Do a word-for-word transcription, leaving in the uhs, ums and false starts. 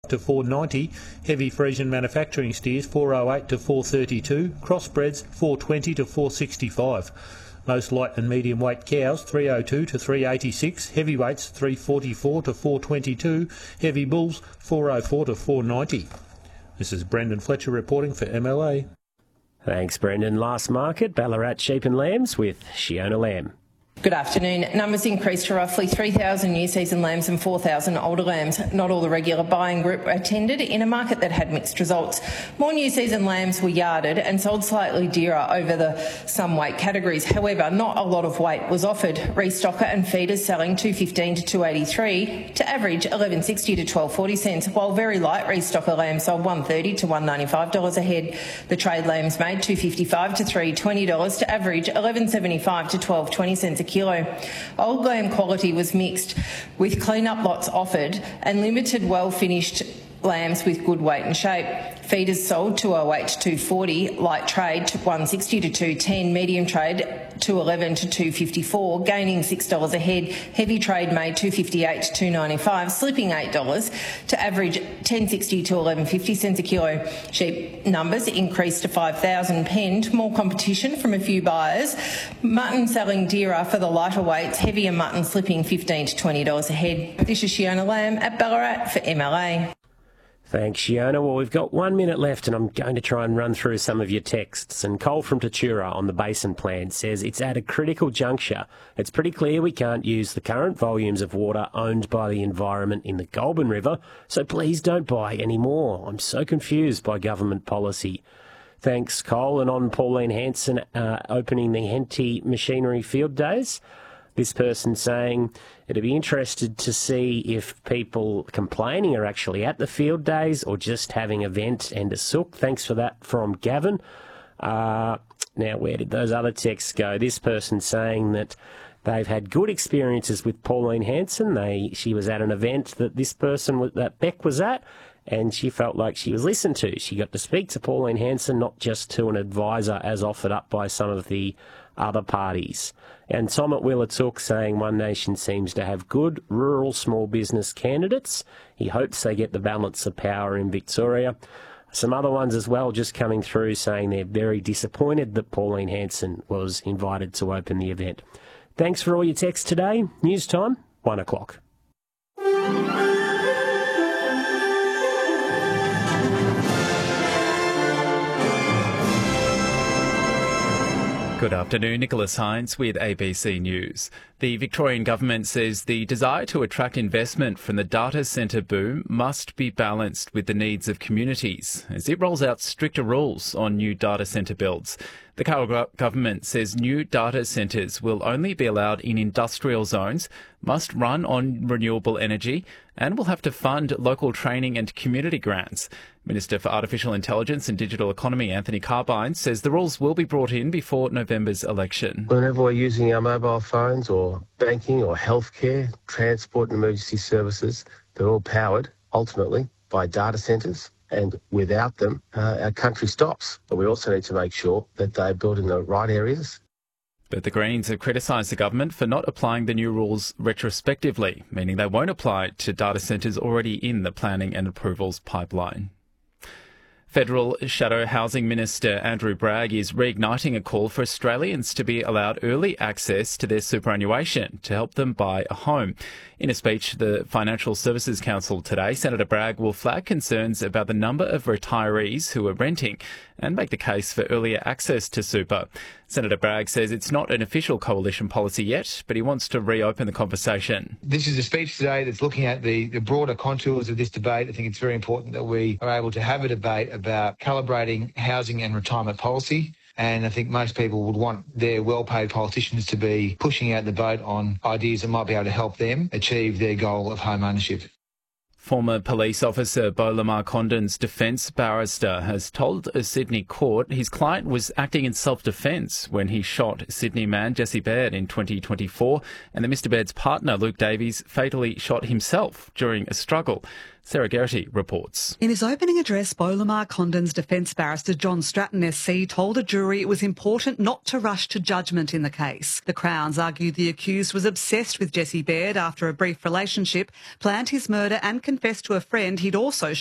to four ninety, heavy Friesian manufacturing steers four oh eight to four thirty-two, crossbreds four twenty to four sixty-five. Most light and medium weight cows three oh two to three eighty-six, heavyweights three forty-four to four twenty-two, heavy bulls four oh four to four ninety. This is Brendan Fletcher reporting for M L A. Thanks, Brendan. Last market, Ballarat Sheep and Lambs with Shiona Lamb. Good afternoon. Numbers increased to roughly three thousand new season lambs and four thousand older lambs. Not all the regular buying group attended in a market that had mixed results. More new season lambs were yarded and sold slightly dearer over the some weight categories. However, not a lot of weight was offered. Restocker and feeders selling two fifteen to two eighty-three to average eleven sixty to twelve forty cents, while very light restocker lambs sold one thirty to one ninety-five dollars a head. The trade lambs made two fifty-five to three twenty dollars to average eleven seventy-five to twelve twenty cents a kilo. Old lamb quality was mixed, with clean-up lots offered and limited well-finished lambs with good weight and shape. Feeders sold two oh eight to two forty, light trade to one sixty to two ten, medium trade two eleven to two fifty-four, gaining six dollars a head. Heavy trade made two fifty-eight to two ninety-five, slipping eight dollars to average ten sixty to eleven fifty cents a kilo. Sheep numbers increased to five thousand penned, more competition from a few buyers. Mutton selling dearer for the lighter weights, heavier mutton slipping fifteen to twenty dollars a head. This is Shiona Lamb at Ballarat for M L A. Thanks, Shiona. Well, we've got one minute left and I'm going to try and run through some of your texts. And Cole from Tatura on the Basin Plan says it's at a critical juncture. It's pretty clear we can't use the current volumes of water owned by the environment in the Goulburn River, so please don't buy any more. I'm so confused by government policy. Thanks, Cole. And on Pauline Hanson uh, opening the Henty Machinery Field Days, this person saying it'd be interested to see if people complaining are actually at the field days or just having a vent and a sook. Thanks for that from Gavin. Uh, now, where did those other texts go? This person saying that they've had good experiences with Pauline Hanson. They, she was at an event that this person, that Beck was at, and she felt like she was listened to. She got to speak to Pauline Hanson, not just to an advisor as offered up by some of the other parties. And Tom at Willatook saying One Nation seems to have good rural small business candidates. He hopes they get the balance of power in Victoria. Some other ones as well just coming through saying they're very disappointed that Pauline Hanson was invited to open the event. Thanks for all your texts today. News time, one o'clock. Good afternoon, Nicholas Hines with A B C News. The Victorian Government says the desire to attract investment from the data centre boom must be balanced with the needs of communities as it rolls out stricter rules on new data centre builds. The Carroll Government says new data centres will only be allowed in industrial zones, must run on renewable energy, and will have to fund local training and community grants. Minister for Artificial Intelligence and Digital Economy, Anthony Carbine, says the rules will be brought in before November's election. Whenever we're using our mobile phones or banking or healthcare, transport and emergency services, they're all powered, ultimately, by data centres. And without them, uh, our country stops. But we also need to make sure that they're built in the right areas. But the Greens have criticised the government for not applying the new rules retrospectively, meaning they won't apply to data centres already in the planning and approvals pipeline. Federal Shadow Housing Minister Andrew Bragg is reigniting a call for Australians to be allowed early access to their superannuation to help them buy a home. In a speech to the Financial Services Council today, Senator Bragg will flag concerns about the number of retirees who are renting and make the case for earlier access to super. Senator Bragg says it's not an official coalition policy yet, but he wants to reopen the conversation. This is a speech today that's looking at the, the broader contours of this debate. I think it's very important that we are able to have a debate about calibrating housing and retirement policy. And I think most people would want their well-paid politicians to be pushing out the boat on ideas that might be able to help them achieve their goal of home ownership. Former police officer Beau Lamar Condon's defence barrister has told a Sydney court his client was acting in self-defence when he shot Sydney man Jesse Baird in twenty twenty-four, and that Mister Baird's partner Luke Davies fatally shot himself during a struggle. Sarah Geraghty reports. In his opening address, Beau Lamar Condon's defence barrister John Stratton S C told a jury it was important not to rush to judgment in the case. The Crowns argued the accused was obsessed with Jesse Baird after a brief relationship, planned his murder and confessed to a friend he'd also